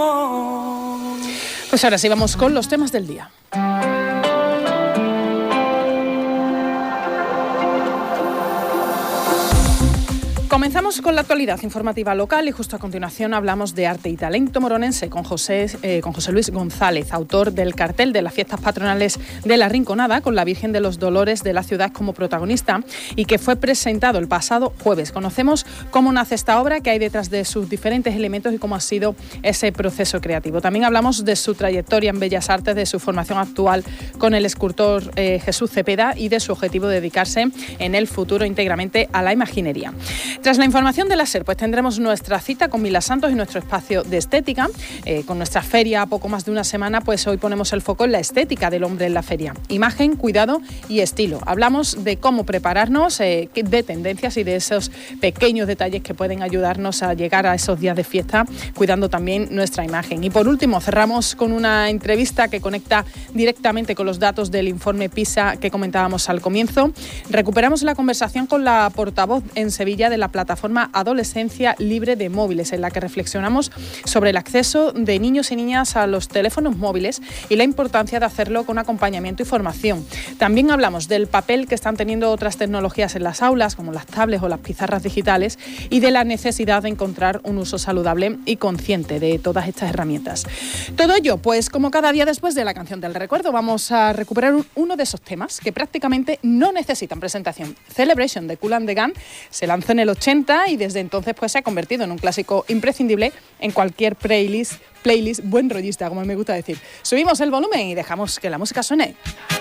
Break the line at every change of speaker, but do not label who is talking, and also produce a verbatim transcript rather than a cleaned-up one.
limón.
Pues ahora sí, vamos con los temas del día. Comenzamos con la actualidad informativa local y justo a continuación hablamos de arte y talento moronense con José, eh, con José Luis González, autor del cartel de las fiestas patronales de La Rinconada, con la Virgen de los Dolores de la ciudad como protagonista y que fue presentado el pasado jueves. Conocemos cómo nace esta obra, qué hay detrás de sus diferentes elementos y cómo ha sido ese proceso creativo. También hablamos de su trayectoria en Bellas Artes, de su formación actual con el escultor eh, Jesús Cepeda y de su objetivo de dedicarse en el futuro íntegramente a la imaginería. Tras la información de la SER, pues tendremos nuestra cita con Mila Santos y nuestro espacio de estética. Eh, con nuestra feria a poco más de una semana, pues hoy ponemos el foco en la estética del hombre en la feria. Imagen, cuidado y estilo. Hablamos de cómo prepararnos, eh, de tendencias y de esos pequeños detalles que pueden ayudarnos a llegar a esos días de fiesta, cuidando también nuestra imagen. Y por último, cerramos con una entrevista que conecta directamente con los datos del informe PISA que comentábamos al comienzo. Recuperamos la conversación con la portavoz en Sevilla de la plataforma Adolescencia Libre de Móviles, en la que reflexionamos sobre el acceso de niños y niñas a los teléfonos móviles y la importancia de hacerlo con acompañamiento y formación. También hablamos del papel que están teniendo otras tecnologías en las aulas, como las tablets o las pizarras digitales, y de la necesidad de encontrar un uso saludable y consciente de todas estas herramientas. Todo ello, pues como cada día después de la canción del recuerdo, vamos a recuperar uno de esos temas que prácticamente no necesitan presentación. Celebration de Kool and the Gang se lanzó en el ochenta y desde entonces pues se ha convertido en un clásico imprescindible en cualquier playlist, playlist buen rollista, como me gusta decir. Subimos el volumen y dejamos que la música suene.